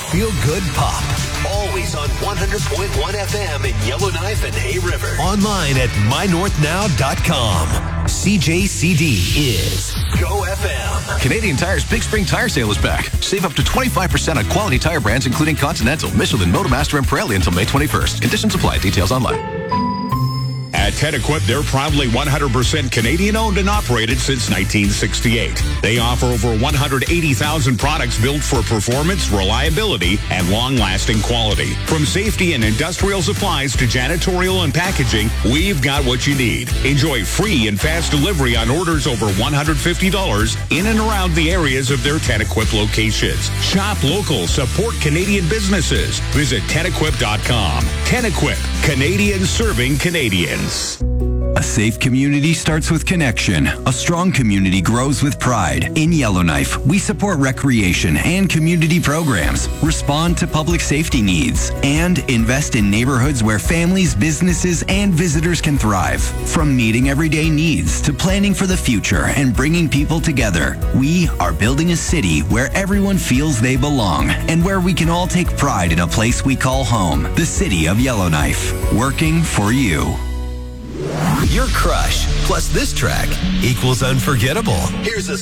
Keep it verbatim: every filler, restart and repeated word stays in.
feel-good pop. Always on one hundred point one F M in Yellowknife and Hay River. Online at my north now dot com. C J C D is Go F M. Canadian Tire's Big Spring Tire Sale is back. Save up to twenty-five percent on quality tire brands including Continental, Michelin, Motomaster, and Pirelli until May twenty-first. Conditions apply. Details online. At Ten-Equip, they're proudly one hundred percent Canadian-owned and operated since nineteen sixty-eight. They offer over one hundred eighty thousand products built for performance, reliability, and long-lasting quality. From safety and industrial supplies to janitorial and packaging, we've got what you need. Enjoy free and fast delivery on orders over one hundred fifty dollars in and around the areas of their Ten-Equip locations. Shop local, support Canadian businesses. Visit ten equip dot com. Ten-Equip, Canadians serving Canadians. A safe community starts with connection. A strong community grows with pride. In Yellowknife, we support recreation and community programs, respond to public safety needs, and invest in neighborhoods where families, businesses, and visitors can thrive. From meeting everyday needs to planning for the future and bringing people together, we are building a city where everyone feels they belong and where we can all take pride in a place we call home, the city of Yellowknife. Working for you. Your crush plus this track equals unforgettable. Here's a